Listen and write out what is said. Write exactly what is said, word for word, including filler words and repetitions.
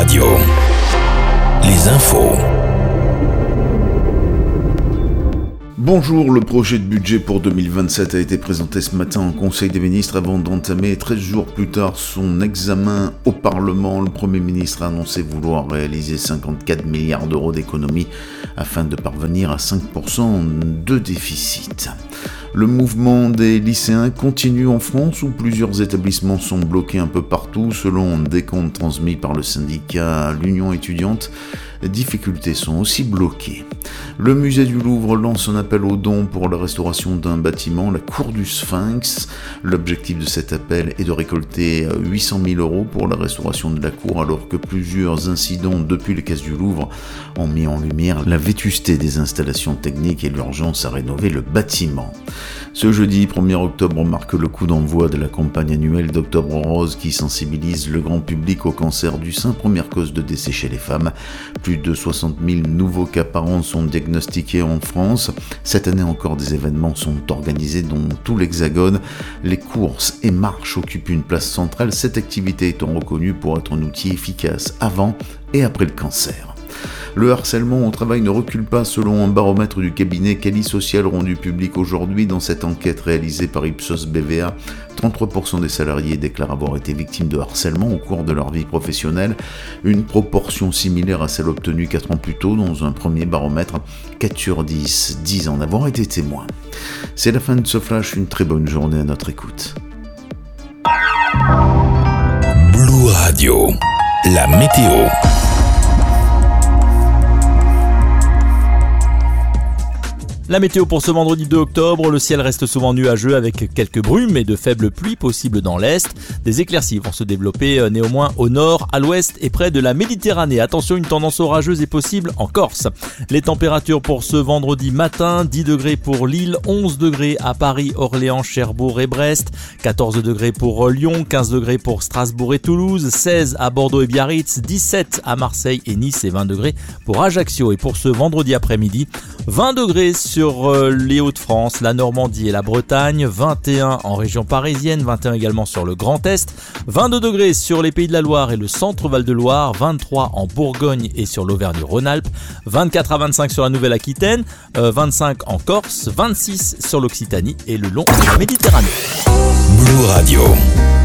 Radio. Les infos. Bonjour, le projet de budget pour deux mille vingt-sept a été présenté ce matin en Conseil des ministres avant d'entamer treize jours plus tard son examen au Parlement. Le Premier ministre a annoncé vouloir réaliser cinquante-quatre milliards d'euros d'économies afin de parvenir à cinq pour cent de déficit. Le mouvement des lycéens continue en France où plusieurs établissements sont bloqués un peu partout. Selon des comptes transmis par le syndicat L'Union étudiante, les difficultés sont aussi bloquées. Le musée du Louvre lance un appel aux dons pour la restauration d'un bâtiment, la cour du Sphinx. L'objectif de cet appel est de récolter huit cent mille euros pour la restauration de la cour, alors que plusieurs incidents depuis les caisses du Louvre ont mis en lumière la vétusté des installations techniques et l'urgence à rénover le bâtiment. Ce jeudi premier octobre marque le coup d'envoi de la campagne annuelle d'Octobre Rose qui sensibilise le grand public au cancer du sein, première cause de décès chez les femmes. Plus de soixante mille nouveaux cas par an sont diagnostiqués en France. Cette année encore, des événements sont organisés dans tout l'Hexagone. Les courses et marches occupent une place centrale, cette activité étant reconnue pour être un outil efficace avant et après le cancer. Le harcèlement au travail ne recule pas selon un baromètre du cabinet Cali Social rendu public aujourd'hui. Dans cette enquête réalisée par Ipsos B V A, trente-trois pour cent des salariés déclarent avoir été victimes de harcèlement au cours de leur vie professionnelle, une proportion similaire à celle obtenue quatre ans plus tôt dans un premier baromètre. quatre sur dix disent en avoir été témoins. C'est la fin de ce flash, une très bonne journée à notre écoute. Blue Radio, la météo. La météo pour ce vendredi deux octobre, le ciel reste souvent nuageux avec quelques brumes et de faibles pluies possibles dans l'est. Des éclaircies vont se développer néanmoins au nord, à l'ouest et près de la Méditerranée. Attention, une tendance orageuse est possible en Corse. Les températures pour ce vendredi matin, dix degrés pour Lille, onze degrés à Paris, Orléans, Cherbourg et Brest, quatorze degrés pour Lyon, quinze degrés pour Strasbourg et Toulouse, seize à Bordeaux et Biarritz, dix-sept à Marseille et Nice et vingt degrés pour Ajaccio. Et pour ce vendredi après-midi, vingt degrés sur sur les Hauts-de-France, la Normandie et la Bretagne, vingt et un en région parisienne, vingt et un également sur le Grand Est, vingt-deux degrés sur les Pays de la Loire et le centre Val-de-Loire, vingt-trois en Bourgogne et sur l'Auvergne-Rhône-Alpes, vingt-quatre à vingt-cinq sur la Nouvelle-Aquitaine, euh, vingt-cinq en Corse, vingt-six sur l'Occitanie et le long de la Méditerranée. Blue Radio.